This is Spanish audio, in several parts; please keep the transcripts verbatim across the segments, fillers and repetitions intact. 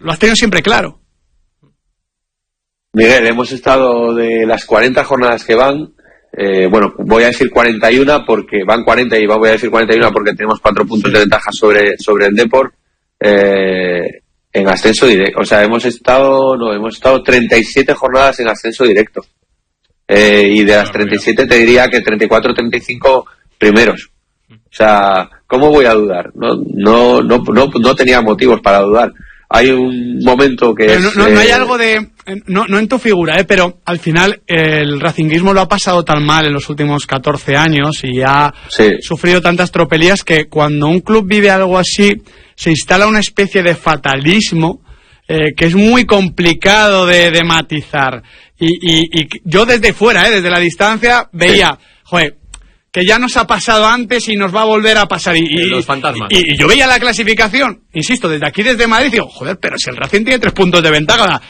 lo has tenido siempre claro. Miguel, hemos estado de las cuarenta jornadas que van, eh, bueno, voy a decir cuarenta y uno porque van cuarenta y voy a decir cuarenta y uno porque tenemos cuatro puntos de ventaja sobre, sobre el Depor, eh, en ascenso directo. O sea, hemos estado, no, hemos estado treinta y siete jornadas en ascenso directo. Eh, y de las treinta y siete te diría que treinta y cuatro, treinta y cinco primeros. O sea, ¿cómo voy a dudar? No, no, no, no, no tenía motivos para dudar. Hay un momento que pero es, no, no, no hay eh, algo de... No, no en tu figura, ¿eh? Pero al final el racinguismo lo ha pasado tan mal en los últimos catorce años y ha sí. sufrido tantas tropelías que cuando un club vive algo así se instala una especie de fatalismo eh, que es muy complicado de, de matizar. Y, y, y yo desde fuera, ¿eh? Desde la distancia, veía, sí. joder, que ya nos ha pasado antes y nos va a volver a pasar. Y, y, los fantasmas. Y, y yo veía la clasificación, insisto, desde aquí, desde Madrid, digo, joder, pero si el Racing tiene tres puntos de ventaja.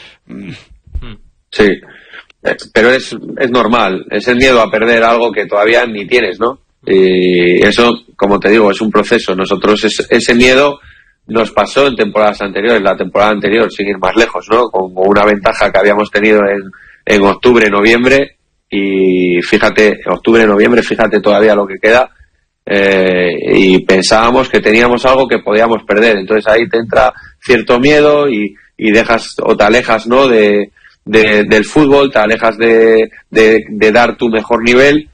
Sí, pero es, es normal, es el miedo a perder algo que todavía ni tienes, ¿no? Y eso, como te digo, es un proceso. Nosotros es, ese miedo nos pasó en temporadas anteriores, la temporada anterior, sin ir más lejos, ¿no? Con una ventaja que habíamos tenido en, en octubre, noviembre. Y fíjate, octubre, noviembre, fíjate todavía lo que queda, eh, y pensábamos que teníamos algo que podíamos perder. Entonces ahí te entra cierto miedo y, y dejas o te alejas, ¿no? de, de del fútbol, te alejas de, de, de dar tu mejor nivel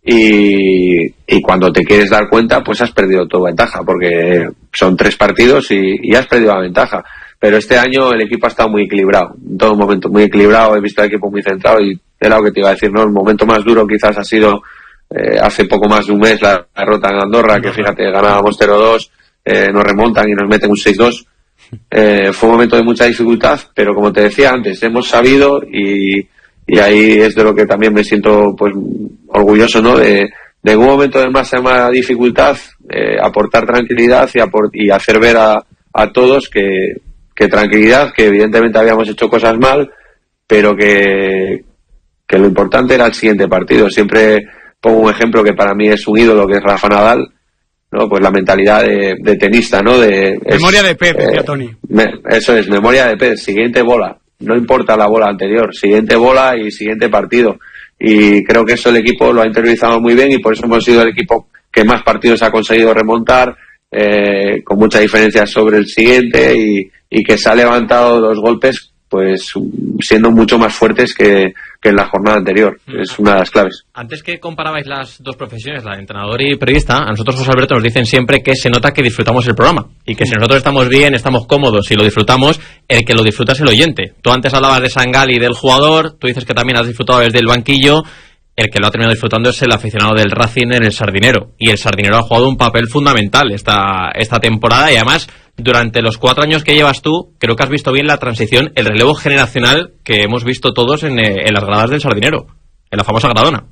y, y cuando te quieres dar cuenta, pues has perdido tu ventaja, porque son tres partidos y, y has perdido la ventaja. Pero este año el equipo ha estado muy equilibrado, en todo momento muy equilibrado, he visto al equipo muy centrado y era lo que te iba a decir, ¿no? El momento más duro quizás ha sido eh, hace poco más de un mes la derrota en Andorra, que fíjate, ganábamos cero dos, eh, nos remontan y nos meten un seis dos. Eh, fue un momento de mucha dificultad, pero como te decía antes, hemos sabido y, y ahí es de lo que también me siento pues orgulloso, ¿no? De, de en un momento de máxima dificultad, eh, aportar tranquilidad y, aport- y hacer ver a, a todos que, que tranquilidad, que evidentemente habíamos hecho cosas mal, pero que que lo importante era el siguiente partido. Siempre pongo un ejemplo que para mí es un ídolo, que es Rafa Nadal, ¿no? Pues la mentalidad de, de tenista, ¿no? De, memoria es, de pez, decía eh, Tony. Me, eso es, memoria de pez, siguiente bola. No importa la bola anterior, siguiente bola y siguiente partido. Y creo que eso el equipo lo ha interiorizado muy bien y por eso hemos sido el equipo que más partidos ha conseguido remontar, eh, con mucha diferencia sobre el siguiente y, y que se ha levantado los golpes pues siendo mucho más fuertes que, que en la jornada anterior. Es una de las claves. Antes que comparabais las dos profesiones, la de entrenador y periodista, a nosotros, José Alberto, nos dicen siempre que se nota que disfrutamos el programa y que si nosotros estamos bien, estamos cómodos y lo disfrutamos, el que lo disfruta es el oyente. Tú antes hablabas de Sangali y del jugador, tú dices que también has disfrutado desde el banquillo. El que lo ha terminado disfrutando es el aficionado del Racing en el Sardinero, y el Sardinero ha jugado un papel fundamental esta, esta temporada, y además durante los cuatro años que llevas tú creo que has visto bien la transición, el relevo generacional que hemos visto todos en, en las gradas del Sardinero, en la famosa Gradona.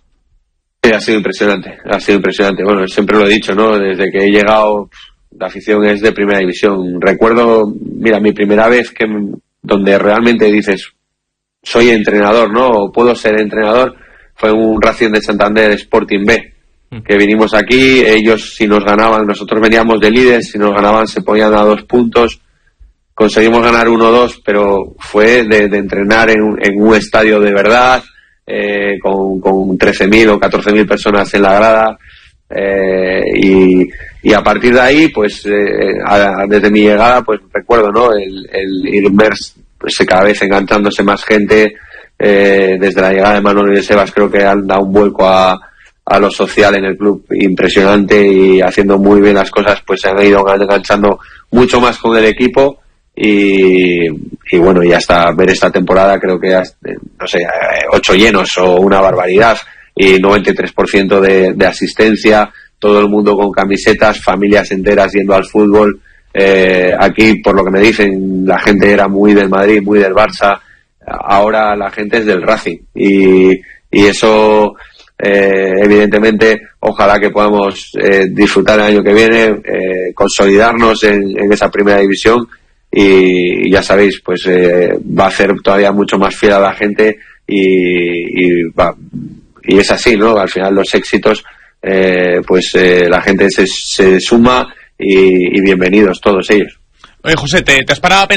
Sí, ha sido impresionante, ha sido impresionante. Bueno, siempre lo he dicho, ¿no? Desde que he llegado, la afición es de primera división. Recuerdo, mira, mi primera vez que donde realmente dices soy entrenador, ¿no? O puedo ser entrenador, fue un Racing de Santander Sporting B, que vinimos aquí, ellos si nos ganaban, nosotros veníamos de líderes, si nos ganaban se ponían a dos puntos, conseguimos ganar uno dos, pero fue de, de entrenar en, en un estadio de verdad, eh, con, con trece mil o catorce mil personas en la grada, eh, y, y a partir de ahí, pues eh, a, desde mi llegada, pues recuerdo, ¿no? El, el ir pues, cada vez enganchándose más gente. Eh, desde la llegada de Manolo y de Sebas creo que han dado un vuelco a, a lo social en el club impresionante y haciendo muy bien las cosas, pues se han ido enganchando mucho más con el equipo y, y bueno, y hasta ver esta temporada creo que no sé, ocho llenos o una barbaridad y noventa y tres por ciento de, de asistencia, todo el mundo con camisetas, familias enteras yendo al fútbol. Eh, aquí, por lo que me dicen, la gente era muy del Madrid, muy del Barça. Ahora la gente es del Racing y, y eso eh, evidentemente ojalá que podamos eh, disfrutar el año que viene, eh, consolidarnos en, en esa primera división y, y ya sabéis, pues eh, va a hacer todavía mucho más fiel a la gente y, y, va, y es así, ¿no? Al final los éxitos eh, pues eh, la gente se, se suma y, y bienvenidos todos ellos. Oye, José, ¿te, te has parado a pensar